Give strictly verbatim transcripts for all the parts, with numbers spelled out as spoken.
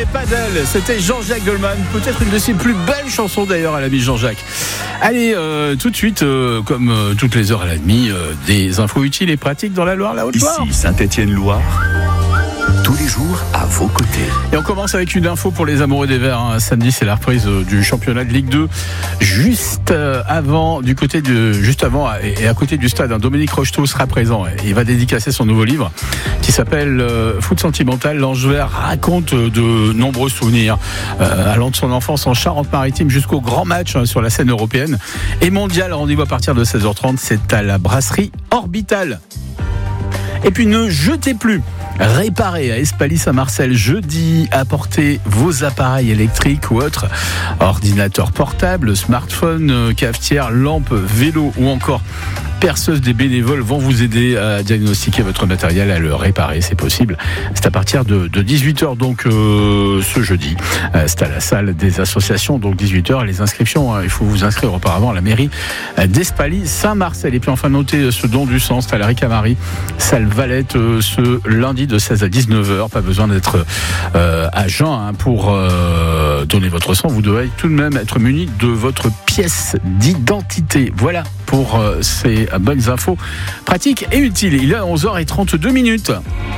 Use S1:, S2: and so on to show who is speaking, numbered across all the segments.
S1: et Padel, c'était Jean-Jacques Goldman, peut-être une de ses plus belles chansons d'ailleurs à l'ami Jean-Jacques. Allez, euh, tout de suite, euh, comme euh, toutes les heures à la demie, euh, des infos utiles et pratiques dans la Loire, la Haute-Loire.
S2: Ici Saint-Étienne-Loire, tous les jours à vos côtés.
S1: Et on commence avec une info pour les amoureux des Verts. Hein. Samedi, c'est la reprise du championnat de Ligue deux, juste avant, du côté de, juste avant et à côté du stade. Hein. Dominique Rocheteau sera présent. Il va dédicacer son nouveau livre qui s'appelle euh, Foot sentimental. L'Ange Vert raconte de nombreux souvenirs euh, allant de son enfance en Charente-Maritime jusqu'au grand match hein, sur la scène européenne et mondiale. Rendez-vous à partir de seize heures trente. C'est à la brasserie Orbital. Et puis ne jetez plus. Réparez à Espalis à Marseille jeudi, apportez vos appareils électriques ou autres, ordinateurs portables, smartphones, cafetières, lampes, vélos ou encore perceuses. Des bénévoles vont vous aider à diagnostiquer votre matériel, à le réparer, c'est possible. C'est à partir de, de dix-huit heures donc euh, ce jeudi. Euh, c'est à la salle des associations, donc dix-huit heures. Les inscriptions, hein, il faut vous inscrire auparavant à la mairie d'Espalis Saint-Marcel. Et puis enfin notez ce don du sang, c'est à la Ricamarie, salle Valette, euh, ce lundi de seize à dix-neuf heures. Pas besoin d'être euh, agent hein, pour euh, donner votre sang. Vous devez tout de même être muni de votre pièce d'identité. Voilà pour euh, ces bonnes infos pratiques et utiles. Il est onze heures trente-deux minutes.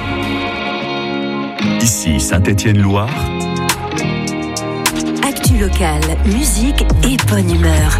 S2: Ici Saint-Étienne-Loire.
S3: Actu locale, musique et bonne humeur.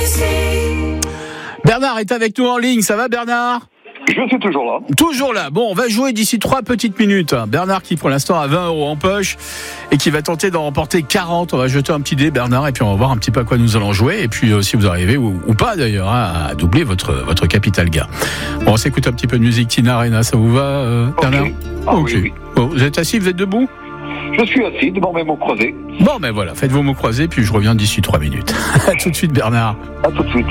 S1: Bernard est avec nous en ligne. Ça va Bernard ?
S4: Je suis toujours là.
S1: Toujours là. Bon, on va jouer d'ici trois petites minutes. Bernard qui pour l'instant a vingt euros en poche et qui va tenter d'en remporter quarante. On va jeter un petit dé Bernard et puis on va voir un petit peu à quoi nous allons jouer. Et puis euh, si vous arrivez ou, ou pas d'ailleurs hein, à doubler votre, votre capital gain. Bon, on s'écoute un petit peu de musique. Tina Arena, ça vous va euh, Bernard ?
S4: Ok. Ah,
S1: Ok.
S4: oui, oui.
S1: Bon, vous êtes assis, vous êtes debout ?
S4: Je suis assis devant mes mots croisés.
S1: Bon, ben voilà, faites vos mots croisés puis je reviens d'ici trois minutes. À tout de suite Bernard.
S4: À tout de suite.